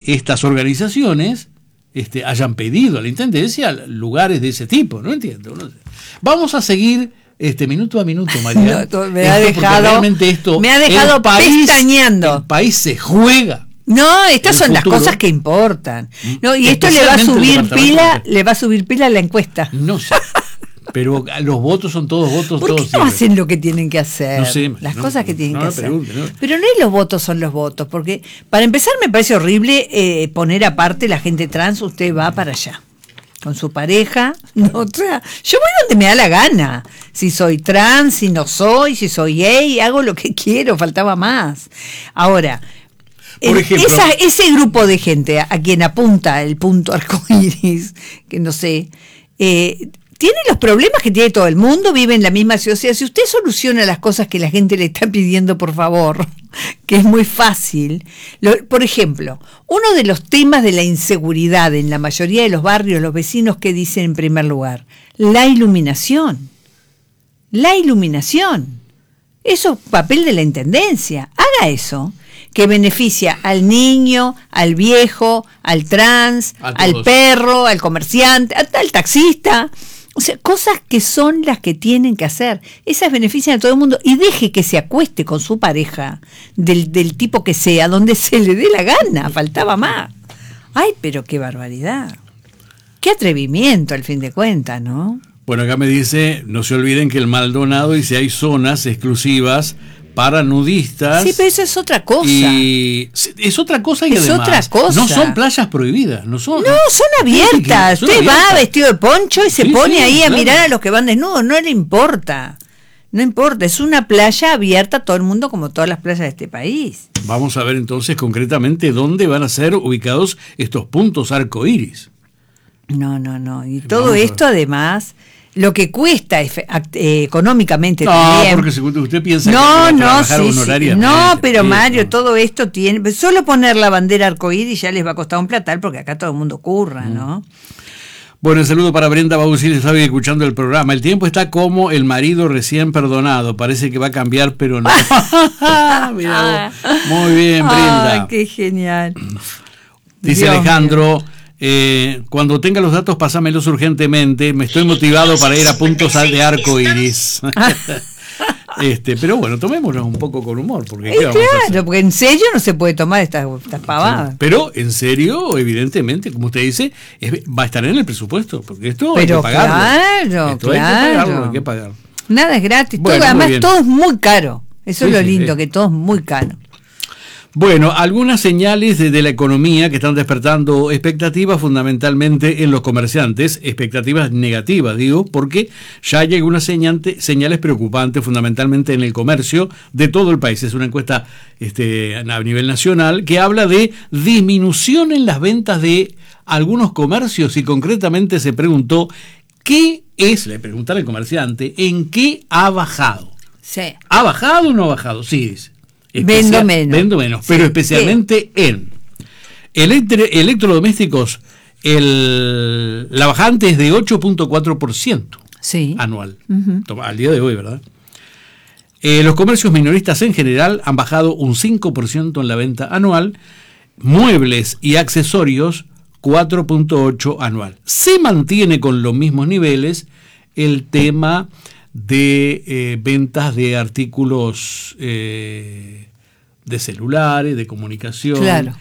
estas organizaciones hayan pedido a la Intendencia lugares de ese tipo. No entiendo. No sé. Vamos a seguir minuto a minuto, María. Me ha dejado pestañeando. El país se juega. No, estas son las cosas que importan. No, y esto le va a subir pila a la encuesta. No sé. Pero los votos son todos votos. ¿Por qué no hacen lo que tienen que hacer? No sé, las cosas que tienen que hacer. Pregunte, no. Pero no es los votos, son los votos. Porque, para empezar, me parece horrible poner aparte la gente trans. Usted va para allá con su pareja. No, o sea, yo voy donde me da la gana. Si soy trans, si no soy, si soy gay, hago lo que quiero, faltaba más. Ahora, por ejemplo, ese grupo de gente a quien apunta el punto arcoíris, que no sé, tiene los problemas que tiene todo el mundo, vive en la misma sociedad. Si usted soluciona las cosas que la gente le está pidiendo, por favor, que es muy fácil. Por ejemplo, uno de los temas de la inseguridad en la mayoría de los barrios, los vecinos, ¿qué dicen en primer lugar? La iluminación. La iluminación. Eso es papel de la Intendencia. Haga eso, que beneficia al niño, al viejo, al trans, al perro, al comerciante, al taxista. O sea, cosas que son las que tienen que hacer. Esas benefician a todo el mundo. Y deje que se acueste con su pareja, del tipo que sea, donde se le dé la gana. Faltaba más. Ay, pero qué barbaridad. Qué atrevimiento, al fin de cuentas, ¿no? Bueno, acá me dice, no se olviden que el Maldonado dice hay zonas exclusivas para nudistas. Sí, pero eso es otra cosa. Y es otra cosa y además otra cosa. No son playas prohibidas, son abiertas. Usted va vestido de poncho y se pone ahí a mirar a los que van desnudos, no le importa. No importa, es una playa abierta a todo el mundo como todas las playas de este país. Vamos a ver entonces concretamente dónde van a ser ubicados estos puntos arcoíris. No. Y todo esto además, lo que cuesta económicamente también. No, porque si usted piensa pero Mario, todo esto tiene, solo poner la bandera arcoíris ya les va a costar un platal, porque acá todo el mundo curra, ¿no? Bueno, el saludo para Brenda Bausil, estaba escuchando el programa. El tiempo está como el marido recién perdonado, parece que va a cambiar, pero no. Mira, muy bien, Brenda. Qué genial. Dice Dios Alejandro, cuando tenga los datos pásamelos urgentemente, me estoy motivado para ir a puntos de arco iris. Pero bueno, tomémoslo un poco con humor, porque claro, porque en serio no se puede tomar estas pavadas. Pero en serio, evidentemente, como usted dice, va a estar en el presupuesto, porque esto hay que pagarlo. Claro. Hay que pagarlo. Nada es gratis, bueno, además todo es muy caro. Eso es lo lindo, que todo es muy caro. Bueno, algunas señales de la economía que están despertando expectativas fundamentalmente en los comerciantes, expectativas negativas, digo, porque ya hay algunas señales preocupantes fundamentalmente en el comercio de todo el país. Es una encuesta a nivel nacional que habla de disminución en las ventas de algunos comercios y concretamente se preguntó le pregunta al comerciante, ¿en qué ha bajado? Sí. ¿Ha bajado o no ha bajado? Sí, dice. Vendo menos, pero especialmente en electrodomésticos, la bajante es de 8.4% anual, al día de hoy, ¿verdad? Los comercios minoristas en general han bajado un 5% en la venta anual, muebles y accesorios 4.8% anual. Se mantiene con los mismos niveles el tema de ventas de artículos de celulares, de comunicación, claro.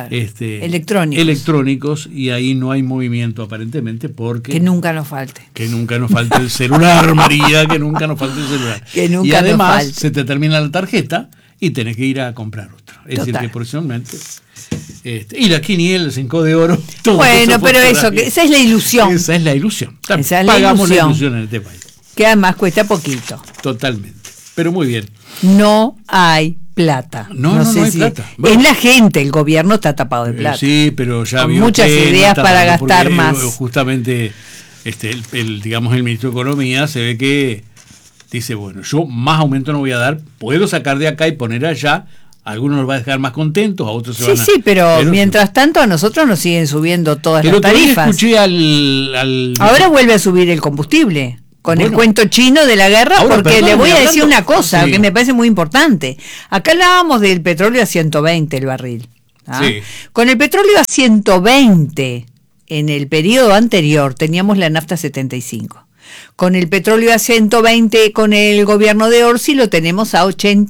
electrónicos, y ahí no hay movimiento aparentemente porque que nunca nos falte el celular, María, que nunca nos falte el celular, y además se te termina la tarjeta y tenés que ir a comprar otra. Es decir, que personalmente y la quiniela, el 5 de oro, todo. Bueno, pero esa es la ilusión. Esa es la ilusión. Pagamos la ilusión en este país. Que además cuesta poquito. Totalmente. Pero muy bien. No hay plata. No hay plata. Bueno, es la gente, el gobierno está tapado de plata. Sí, pero ya con muchas ideas para gastar más. Justamente el ministro de Economía se ve que dice, bueno, yo más aumento no voy a dar, puedo sacar de acá y poner allá. A algunos nos va a dejar más contentos, a otros se van a... Sí, pero mientras tanto a nosotros nos siguen subiendo todas las tarifas. Escuché ahora vuelve a subir el combustible. Con el cuento chino de la guerra, porque le voy a decir una cosa que me parece muy importante. Acá hablábamos del petróleo a 120 el barril. Sí. Con el petróleo a 120 en el periodo anterior teníamos la nafta 75. Con el petróleo a 120 con el gobierno de Orsi lo tenemos a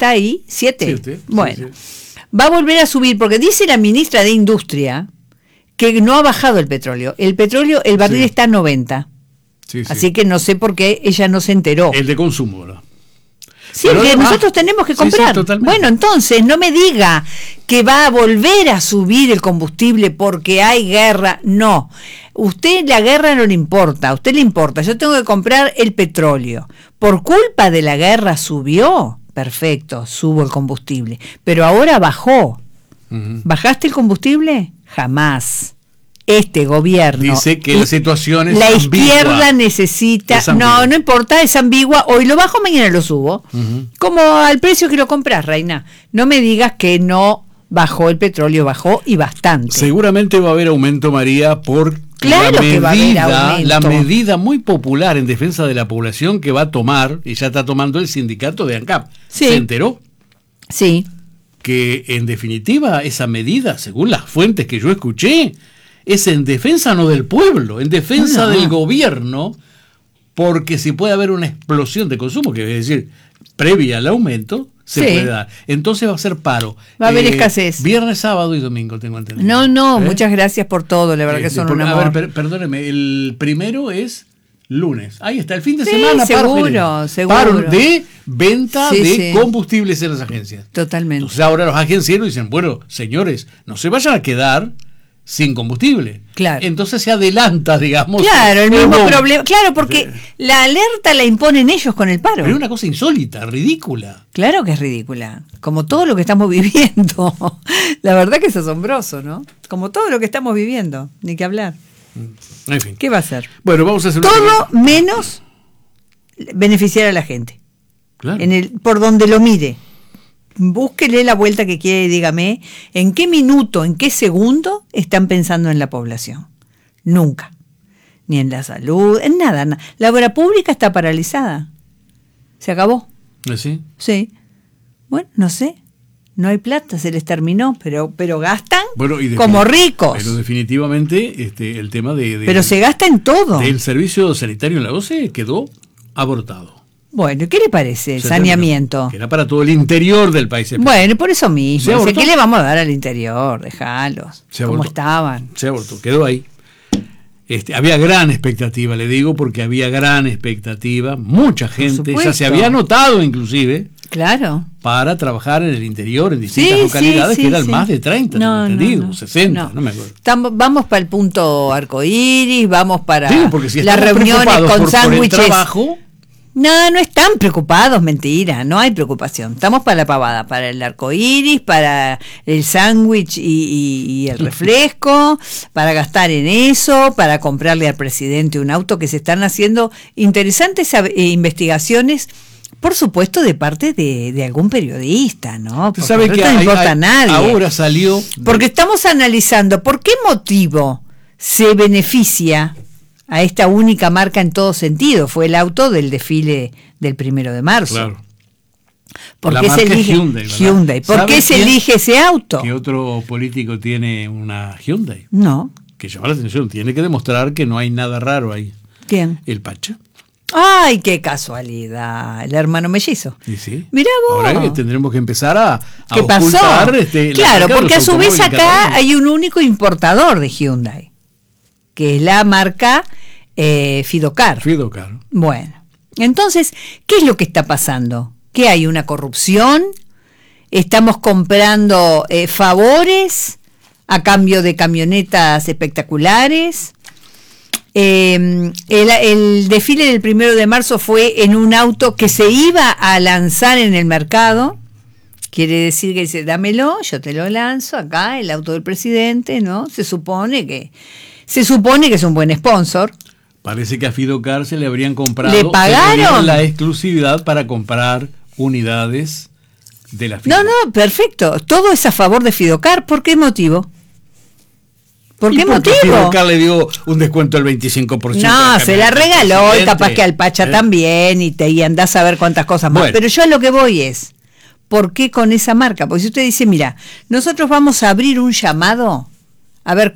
87. Bueno, va a volver a subir porque dice la ministra de Industria que no ha bajado el petróleo. El barril está a 90. Así que no sé por qué ella no se enteró. El de consumo, ¿verdad? Sí, que nosotros tenemos que comprar. Bueno, entonces no me diga que va a volver a subir el combustible porque hay guerra. No, usted la guerra no le importa, a usted le importa. Yo tengo que comprar el petróleo. Por culpa de la guerra subió. Perfecto, subo el combustible. Pero ahora bajó. ¿Bajaste el combustible? Jamás. Este gobierno dice que la situación es la ambigua. Izquierda necesita, no importa, es ambigua, hoy lo bajo, mañana lo subo, como al precio que lo compras, reina. No me digas que no bajó el petróleo, bajó y bastante. Seguramente va a haber aumento, María, por la medida muy popular en defensa de la población que va a tomar, y ya está tomando el sindicato de ANCAP. ¿Se enteró? Sí. Que en definitiva esa medida, según las fuentes que yo escuché, es en defensa no del pueblo, en defensa del gobierno, porque si puede haber una explosión de consumo, que es decir, previa al aumento, se puede dar. Entonces va a ser paro. Va a haber escasez. Viernes, sábado y domingo, tengo entendido. Muchas gracias por todo, la verdad que son un amor. A ver, perdóneme, el primero es lunes. Ahí está, el fin de semana. Seguro. Paro de venta de combustibles en las agencias. Totalmente. Entonces ahora los agencieros dicen, bueno, señores, no se vayan a quedar sin combustible. Claro. Entonces se adelanta, digamos. Claro, el mismo problema. Claro, porque la alerta la imponen ellos con el paro. Pero es una cosa insólita, ridícula. Claro que es ridícula. Como todo lo que estamos viviendo. La verdad que es asombroso, ¿no? Como todo lo que estamos viviendo. Ni que hablar. En fin. ¿Qué va a hacer? Bueno, vamos a hacer todo menos beneficiar a la gente. Claro. Por donde lo mire. Búsquele la vuelta que quiere y dígame en qué minuto, en qué segundo están pensando en la población. Nunca. Ni en la salud, en nada. La obra pública está paralizada. Se acabó. ¿Sí? Sí. Bueno, no sé. No hay plata, se les terminó, pero gastan como ricos. Pero definitivamente el tema pero se gasta en todo. El servicio sanitario en la OCE quedó abortado. Bueno, ¿qué le parece? Saneamiento. Que era para todo el interior del país. Bueno, por eso mismo. ¿Qué le vamos a dar al interior? Déjalos. ¿Cómo estaban? Se abortó, quedó ahí. Había gran expectativa, le digo, porque había gran expectativa. Mucha gente ya se había anotado, inclusive. Claro. Para trabajar en el interior, en distintas localidades, que eran más de 30, tengo entendido, 60, no me acuerdo. Vamos para el punto arcoíris, vamos para si las reuniones con sándwiches. No están preocupados, mentira, no hay preocupación. Estamos para la pavada, para el arcoíris, para el sándwich y el refresco, para gastar en eso, para comprarle al presidente un auto, que se están haciendo interesantes investigaciones, por supuesto, de parte de algún periodista, ¿no? Porque sabe que no importa a nadie. Ahora salió. Porque estamos analizando por qué motivo se beneficia a esta única marca en todo sentido. Fue el auto del desfile del 1 de marzo. Claro. ¿Por qué se elige Hyundai? ¿Por qué se elige ese auto? ¿Qué otro político tiene una Hyundai? No. Que llama la atención. Tiene que demostrar que no hay nada raro ahí. ¿Quién? El Pacha. ¡Ay, qué casualidad! El hermano mellizo. Sí. Mirá vos. Ahora tendremos que empezar a ¿qué pasó? Claro, porque a su vez acá hay un único importador de Hyundai, que es la marca Fidocar. Bueno, entonces, ¿qué es lo que está pasando? ¿Que hay una corrupción? ¿Estamos comprando favores a cambio de camionetas espectaculares? El desfile del 1 de marzo fue en un auto que se iba a lanzar en el mercado. Quiere decir que dice, dámelo, yo te lo lanzo acá, el auto del presidente, ¿no? Se supone que es un buen sponsor. Parece que a Fidocar se le habrían comprado. ¿Le pagaron? La exclusividad para comprar unidades de la Fidocar. No, perfecto. Todo es a favor de Fidocar. ¿Por qué motivo? ¿Por qué motivo? Fidocar le dio un descuento del 25%. No, se la regaló, y capaz que al Pacha también, y andás a ver cuántas cosas más. Bueno. Pero yo a lo que voy es, ¿por qué con esa marca? Porque si usted dice, mira, nosotros vamos a abrir un llamado, a ver